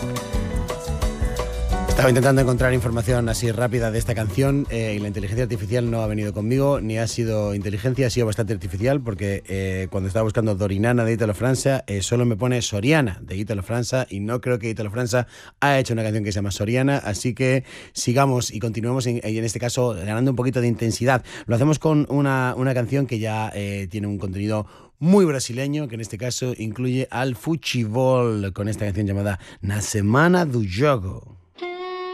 Estaba intentando encontrar información así rápida de esta canción y la inteligencia artificial no ha venido conmigo, ni ha sido inteligencia, ha sido bastante artificial, porque cuando estaba buscando Dorinana de Italo Franza, solo me pone Soriana de Italo Franza, y no creo que Italo Franza haya hecho una canción que se llama Soriana, así que sigamos y continuemos en este caso ganando un poquito de intensidad. Lo hacemos con una canción que ya tiene un contenido muy brasileño, que en este caso incluye al Futebol, con esta canción llamada Na Semana do Jogo.